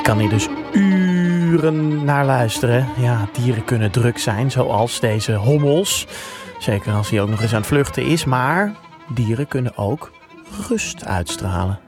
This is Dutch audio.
kan hier dus uren naar luisteren. Ja, dieren kunnen druk zijn, zoals deze hommels. Zeker als hij ook nog eens aan het vluchten is. Maar dieren kunnen ook rust uitstralen.